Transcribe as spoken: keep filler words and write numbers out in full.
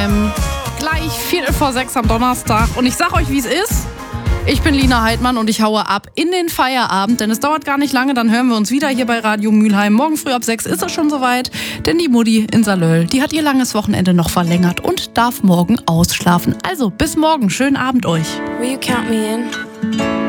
Mülheim. Gleich Viertel vor sechs am Donnerstag. Und ich sag euch, wie es ist. Ich bin Lina Heidmann und ich haue ab in den Feierabend, denn es dauert gar nicht lange, dann hören wir uns wieder hier bei Radio Mülheim. Morgen früh ab sechs ist es schon soweit, denn die Mutti in Salöll, die hat ihr langes Wochenende noch verlängert und darf morgen ausschlafen. Also bis morgen, schönen Abend euch. Will you count me in?